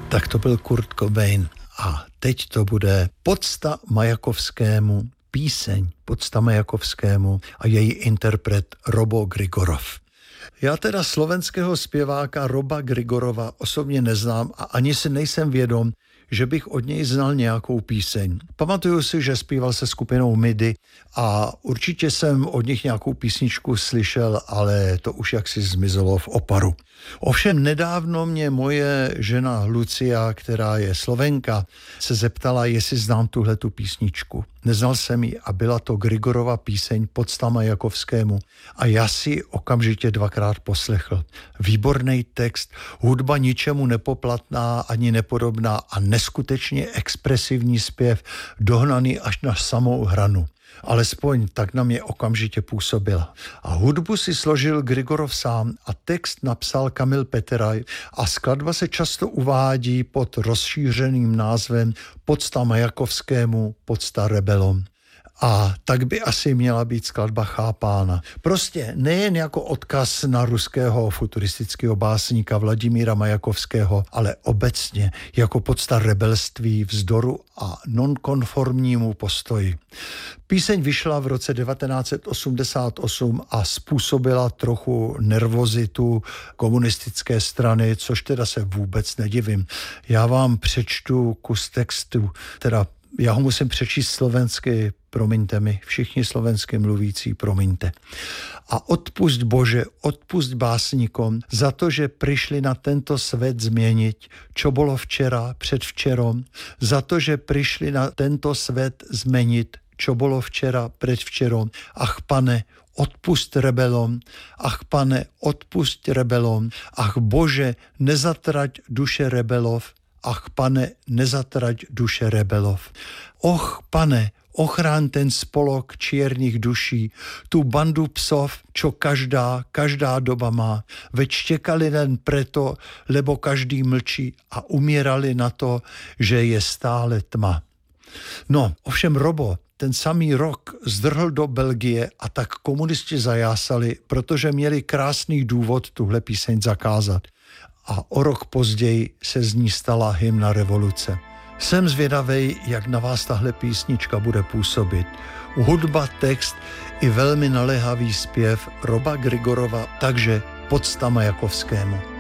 Tak to byl Kurt Cobain a teď to bude Pocta Majakovskému, píseň Pocta Majakovskému a její interpret Robo Grigorov. Já teda slovenského zpěváka Roba Grigorova osobně neznám a ani si nejsem vědom, že bych od něj znal nějakou píseň. Pamatuju si, že zpíval se skupinou MIDI a určitě jsem od nich nějakou písničku slyšel, ale to už jaksi zmizelo v oparu. Ovšem nedávno mě moje žena Lucia, která je Slovenka, se zeptala, jestli znám tuhletu písničku. Neznal jsem ji a byla to Grigorova píseň Pocta Majakovskému a já si okamžitě dvakrát poslechl. Výborný text, hudba ničemu nepoplatná ani nepodobná a neskutečně expresivní zpěv, dohnaný až na samou hranu. Alespoň tak na mě okamžitě působila. A hudbu si složil Grigorov sám a text napsal Kamil Peteraj a skladba se často uvádí pod rozšířeným názvem Pocta Majakovskému, Pocta rebelom. A tak by asi měla být skladba chápána. Prostě nejen jako odkaz na ruského futuristického básníka Vladimíra Majakovského, ale obecně jako pocta rebelství, vzdoru a nonkonformnímu postoji. Píseň vyšla v roce 1988 a způsobila trochu nervozitu komunistické strany, což teda se vůbec nedivím. Já vám přečtu kus textu, teda já ho musím přečíst slovensky, promiňte mi, všichni slovensky mluvící, promiňte. A odpusť Bože, odpusť básnikom za to, že prišli na tento svet změnit, čo bolo včera, předvčerom, za to, že prišli na tento svet změnit, čo bolo včera, predvčerom. Ach, Pane, odpusť rebelom, ach, Pane, odpusť rebelom, ach, Bože, nezatrať duše rebelov, ach, Pane, nezatrať duše rebelov. Och, Pane, ochrán ten spolok čiernych duší, tu bandu psov, čo každá doba má. Veď štekali len preto, lebo každý mlčí a umírali na to, že je stále tma. No, ovšem Robo ten samý rok zdrhl do Belgie a tak komunisti zajásali, protože měli krásný důvod tuhle píseň zakázat. A o rok později se z ní stala hymna revoluce. Jsem zvědavej, jak na vás tahle písnička bude působit. Hudba, text i velmi naléhavý zpěv Roba Grigorova, takže Pocta Majakovskému.